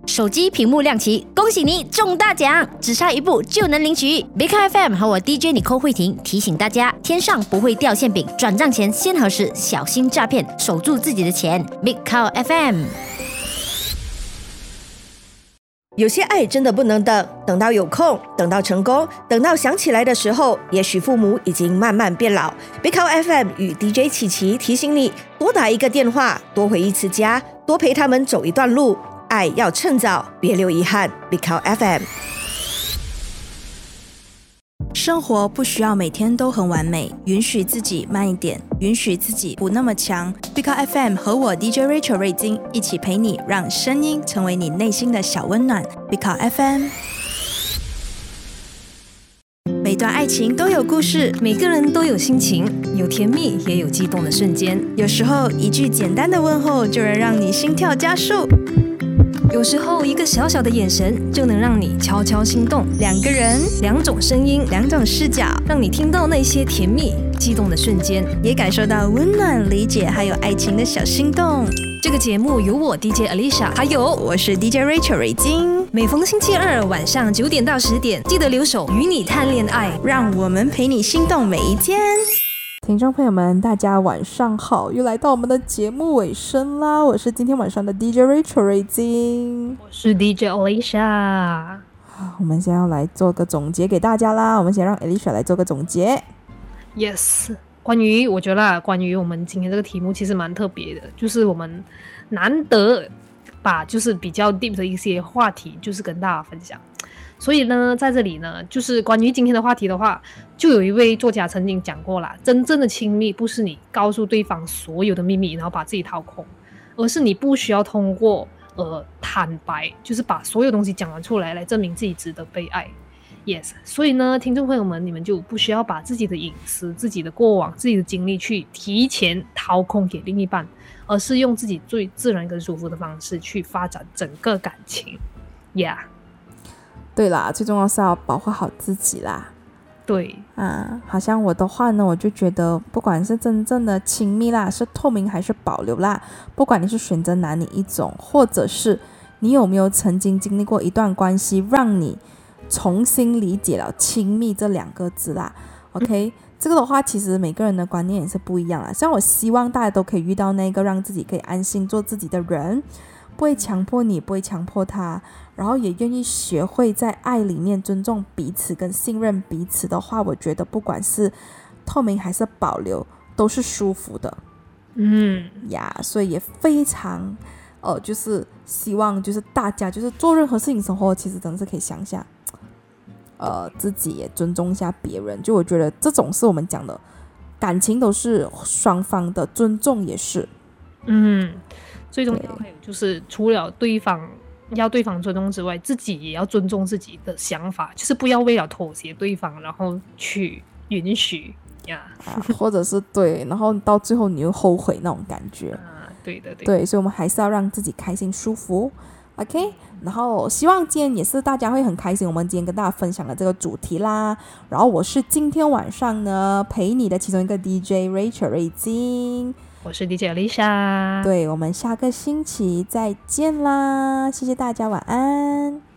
手机屏幕亮起，恭喜你中大奖，只差一步就能领取。Big Car FM 和我 DJ Nicole慧婷提醒大家，天上不会掉馅饼，转账前先核实，小心诈骗，守住自己的钱。Big Car FM。 有些爱真的不能等，等到有空，等到成功，等到想起来的时候，也许父母已经慢慢变老。Big Car FM 与 DJ 琪琪提醒你，多打一个电话，多回一次家，多陪他们走一段路，爱要趁早，别留遗憾。Big Car FM。 生活不需要每天都很完美，允许自己慢一点，允许自己不那么强。Big Car FM 和我 DJ Rachel 瑞金一起陪你，让声音成为你内心的小温暖。Big Car FM。每段爱情都有故事， 每个人都有心情，有甜蜜也有激动的瞬间。 有时候一句简单的问候就能让你心跳加速， 有时候一个小小的眼神就能让你悄悄心动。 两个人， 两种声音， 两种视角， 让你听到那些甜蜜激动的瞬间， 也感受到温暖、理解还有爱情的小心动。 这个节目由我 DJ Alicia 还有我是 DJ Rachel 瑞金， 每逢星期二晚上9点到10点，记得留守与你谈恋爱， 让我们陪你心动每一天。 听众朋友们，大家晚上好，又来到我们的节目尾声啦！我是今天晚上的 DJ Rachel 瑞金， 我是 DJ Alicia。 我们先要来做个总结给大家啦，我们先让 Alicia 来做个总结。 Yes， 我觉得关于我们今天这个题目其实蛮特别的，就是我们难得把就是比较 deep 的一些话题就是跟大家分享。所以呢，在这里呢，就是关于今天的话题的话，就有一位作家曾经讲过啦，真正的亲密不是你告诉对方所有的秘密，然后把自己掏空，而是你不需要通过坦白，就是把所有东西讲完出来，来证明自己值得被爱。Yes， 所以呢，听众朋友们，你们就不需要把自己的隐私、自己的过往、自己的经历去提前掏空给另一半，而是用自己最自然跟舒服的方式去发展整个感情。Yeah。 对啦，最重要是要保护好自己啦。 对好像我的话呢，我就觉得不管是真正的亲密啦，是透明还是保留啦，不管你是选择哪里一种，或者是你有没有曾经经历过一段关系，让你重新理解了亲密这2个字啦。OK，这个的话其实每个人的观念也是不一样啦。像我希望大家都可以遇到那个让自己可以安心做自己的人，不会强迫你，不会强迫他，然后也愿意学会在爱里面尊重彼此跟信任彼此的话，我觉得不管是透明还是保留都是舒服的。所以也非常就是希望就是大家就是做任何事情生活其实真的是可以想一下自己也尊重一下别人，就我觉得这种是我们讲的感情都是双方的，尊重也是最重要还有就是除了对方要对方尊重之外，自己也要尊重自己的想法，就是不要为了妥协对方然后去允许或者是对，然后到最后你又后悔那种感觉对，所以我们还是要让自己开心舒服 OK， 然后希望今天也是大家会很开心，我们今天跟大家分享的这个主题啦。然后我是今天晚上呢陪你的其中一个 DJ Rachel 瑞金， 我是 DJ Alicia。 对，我们下个星期再见啦，谢谢大家，晚安。